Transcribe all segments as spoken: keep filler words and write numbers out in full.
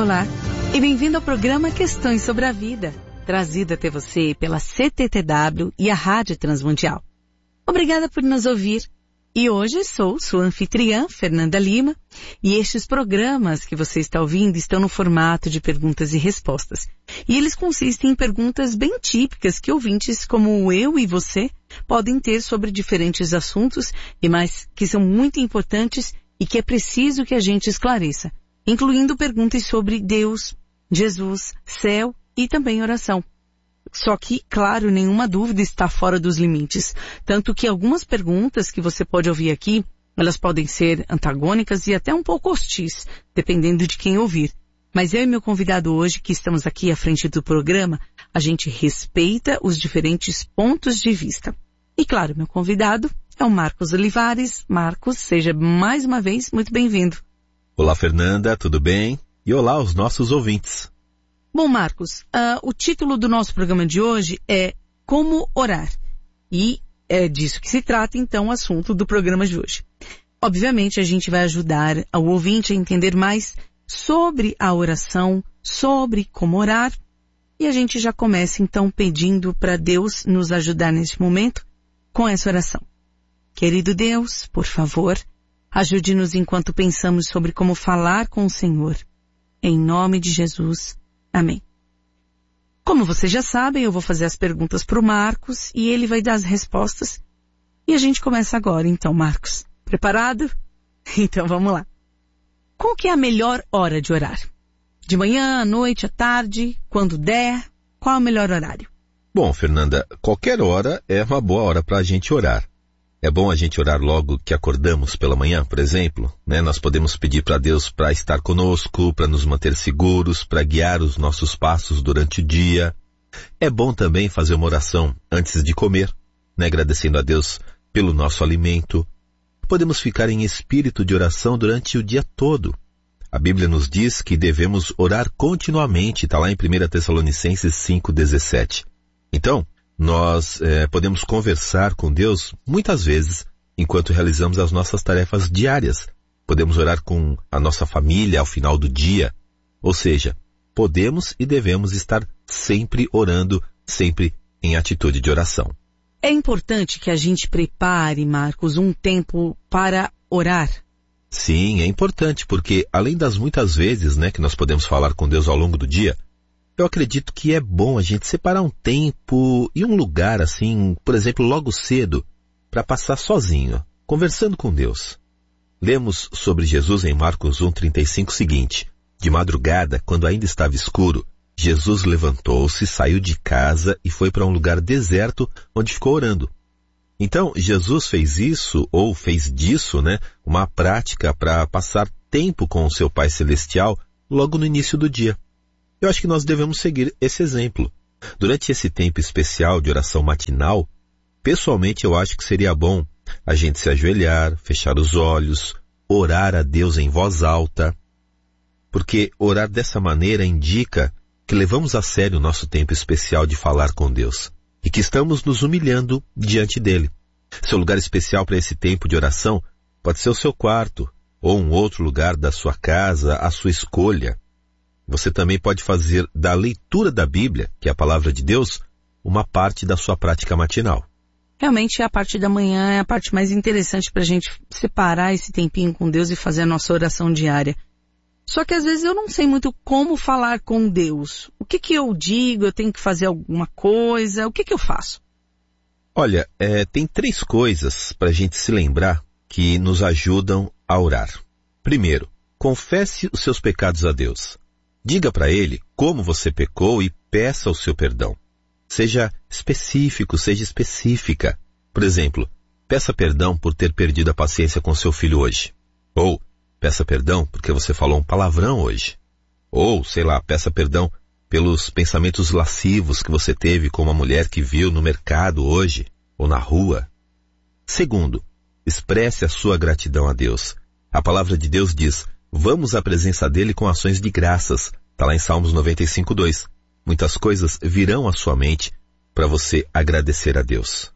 Olá e bem-vindo ao programa Questões sobre a Vida, trazido até você pela C T T W e a Rádio Transmundial. Obrigada por nos ouvir. E hoje sou sua anfitriã, Fernanda Lima, e estes programas que você está ouvindo estão no formato de perguntas e respostas. E eles consistem em perguntas bem típicas que ouvintes como eu e você podem ter sobre diferentes assuntos, e mais que são muito importantes e que é preciso que a gente esclareça, incluindo perguntas sobre Deus, Jesus, céu e também oração. Só que, claro, nenhuma dúvida está fora dos limites. Tanto que algumas perguntas que você pode ouvir aqui, elas podem ser antagônicas e até um pouco hostis, dependendo de quem ouvir. Mas eu e meu convidado hoje, que estamos aqui à frente do programa, a gente respeita os diferentes pontos de vista. E claro, meu convidado é o Marcos Olivares. Marcos, seja mais uma vez muito bem-vindo. Olá, Fernanda, tudo bem? E olá aos nossos ouvintes. Bom, Marcos, uh, o título do nosso programa de hoje é Como Orar. E é disso que se trata, então, o assunto do programa de hoje. Obviamente, a gente vai ajudar o ouvinte a entender mais sobre a oração, sobre como orar. E a gente já começa, então, pedindo para Deus nos ajudar neste momento com essa oração. Querido Deus, por favor, ajude-nos enquanto pensamos sobre como falar com o Senhor. Em nome de Jesus. Amém. Como vocês já sabem, eu vou fazer as perguntas para o Marcos e ele vai dar as respostas. E a gente começa agora, então, Marcos. Preparado? Então vamos lá. Qual que é a melhor hora de orar? De manhã, à noite, à tarde, quando der? Qual é o melhor horário? Bom, Fernanda, qualquer hora é uma boa hora para a gente orar. É bom a gente orar logo que acordamos pela manhã, por exemplo, né? Nós podemos pedir para Deus para estar conosco, para nos manter seguros, para guiar os nossos passos durante o dia. É bom também fazer uma oração antes de comer, né? Agradecendo a Deus pelo nosso alimento. Podemos ficar em espírito de oração durante o dia todo. A Bíblia nos diz que devemos orar continuamente, está lá em primeira Tessalonicenses cinco, dezessete. Então, nós é, podemos conversar com Deus muitas vezes enquanto realizamos as nossas tarefas diárias. Podemos orar com a nossa família ao final do dia. Ou seja, podemos e devemos estar sempre orando, sempre em atitude de oração. É importante que a gente prepare, Marcos, um tempo para orar. Sim, é importante, porque além das muitas vezes, né, que nós podemos falar com Deus ao longo do dia, eu acredito que é bom a gente separar um tempo e um lugar assim, por exemplo, logo cedo, para passar sozinho, conversando com Deus. Lemos sobre Jesus em Marcos um, trinta e cinco o seguinte: de madrugada, quando ainda estava escuro, Jesus levantou-se, saiu de casa e foi para um lugar deserto onde ficou orando. Então, Jesus fez isso, ou fez disso, né, uma prática para passar tempo com o seu Pai Celestial logo no início do dia. Eu acho que nós devemos seguir esse exemplo. Durante esse tempo especial de oração matinal, pessoalmente eu acho que seria bom a gente se ajoelhar, fechar os olhos, orar a Deus em voz alta, porque orar dessa maneira indica que levamos a sério o nosso tempo especial de falar com Deus e que estamos nos humilhando diante dele. Seu lugar especial para esse tempo de oração pode ser o seu quarto ou um outro lugar da sua casa, a sua escolha. Você também pode fazer da leitura da Bíblia, que é a palavra de Deus, uma parte da sua prática matinal. Realmente a parte da manhã é a parte mais interessante para a gente separar esse tempinho com Deus e fazer a nossa oração diária. Só que às vezes eu não sei muito como falar com Deus. O que que eu digo? Eu tenho que fazer alguma coisa? O que que eu faço? Olha, é, tem três coisas para a gente se lembrar que nos ajudam a orar. Primeiro, confesse os seus pecados a Deus. Diga para Ele como você pecou e peça o seu perdão. Seja específico, seja específica. Por exemplo, peça perdão por ter perdido a paciência com seu filho hoje. Ou, peça perdão porque você falou um palavrão hoje. Ou, sei lá, peça perdão pelos pensamentos lascivos que você teve com uma mulher que viu no mercado hoje ou na rua. Segundo, expresse a sua gratidão a Deus. A palavra de Deus diz: vamos à presença dele com ações de graças. Está lá em Salmos noventa e cinco, dois. Muitas coisas virão à sua mente para você agradecer a Deus.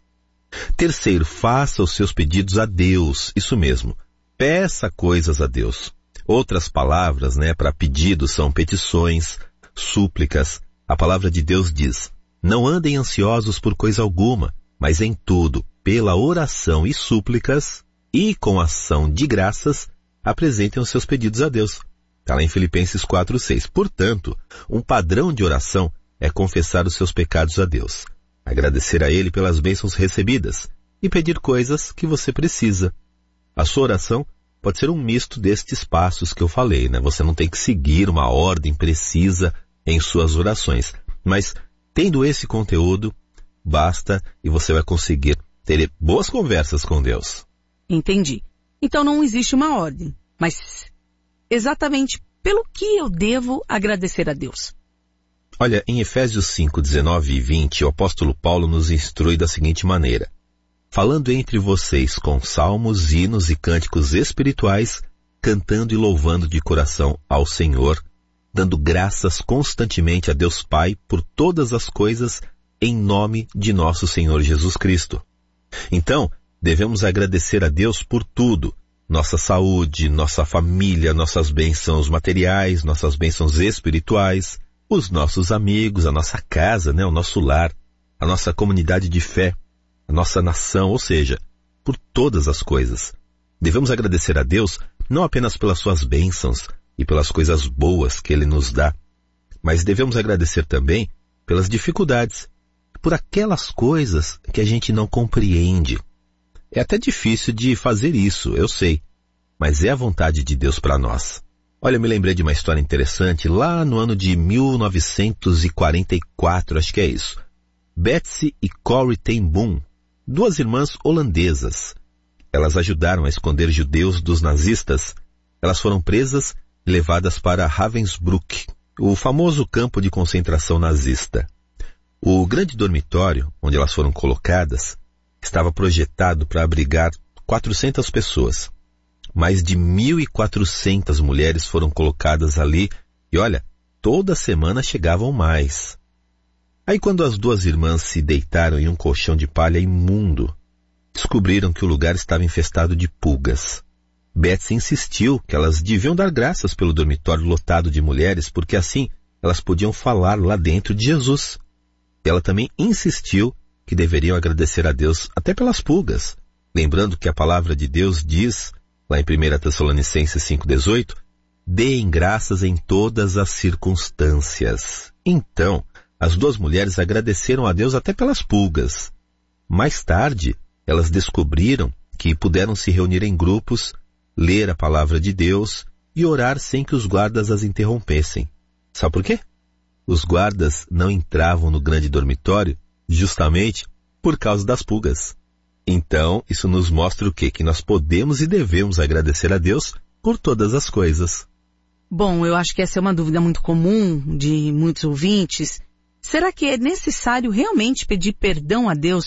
Terceiro, faça os seus pedidos a Deus. Isso mesmo. Peça coisas a Deus. Outras palavras, né, para pedidos são petições, súplicas. A palavra de Deus diz: não andem ansiosos por coisa alguma, mas em tudo, pela oração e súplicas, e com ação de graças, apresentem os seus pedidos a Deus. Está lá em Filipenses quatro, seis. Portanto, um padrão de oração é confessar os seus pecados a Deus, agradecer a Ele pelas bênçãos recebidas e pedir coisas que você precisa. A sua oração pode ser um misto destes passos que eu falei, né? Você não tem que seguir uma ordem precisa em suas orações, mas tendo esse conteúdo, basta e você vai conseguir ter boas conversas com Deus. Entendi. Então não existe uma ordem, mas exatamente pelo que eu devo agradecer a Deus? Olha, em Efésios cinco, dezenove e vinte, o apóstolo Paulo nos instrui da seguinte maneira: falando entre vocês com salmos, hinos e cânticos espirituais, cantando e louvando de coração ao Senhor, dando graças constantemente a Deus Pai por todas as coisas, em nome de nosso Senhor Jesus Cristo. Então, devemos agradecer a Deus por tudo: nossa saúde, nossa família, nossas bênçãos materiais, nossas bênçãos espirituais, os nossos amigos, a nossa casa, né, o nosso lar, a nossa comunidade de fé, a nossa nação, ou seja, por todas as coisas. Devemos agradecer a Deus não apenas pelas suas bênçãos e pelas coisas boas que Ele nos dá, mas devemos agradecer também pelas dificuldades, por aquelas coisas que a gente não compreende. É até difícil de fazer isso, eu sei, mas é a vontade de Deus para nós. Olha, eu me lembrei de uma história interessante lá no ano de mil novecentos e quarenta e quatro, acho que é isso. Betsy e Corrie ten Boom, duas irmãs holandesas. Elas ajudaram a esconder judeus dos nazistas. Elas foram presas e levadas para Ravensbrück, o famoso campo de concentração nazista. O grande dormitório onde elas foram colocadas estava projetado para abrigar quatrocentas pessoas. Mais de mil e quatrocentas mulheres foram colocadas ali e, olha, toda semana chegavam mais. Aí quando as duas irmãs se deitaram em um colchão de palha imundo, descobriram que o lugar estava infestado de pulgas. Betsy insistiu que elas deviam dar graças pelo dormitório lotado de mulheres, porque assim elas podiam falar lá dentro de Jesus. Ela também insistiu que deveriam agradecer a Deus até pelas pulgas, lembrando que a palavra de Deus diz, lá em primeira Tessalonicenses cinco, dezoito, deem graças em todas as circunstâncias. Então, as duas mulheres agradeceram a Deus até pelas pulgas. Mais tarde, elas descobriram que puderam se reunir em grupos, ler a palavra de Deus e orar sem que os guardas as interrompessem. Sabe por quê? Os guardas não entravam no grande dormitório justamente por causa das pulgas. Então, isso nos mostra o quê? Que nós podemos e devemos agradecer a Deus por todas as coisas. Bom, eu acho que essa é uma dúvida muito comum de muitos ouvintes. Será que é necessário realmente pedir perdão a Deus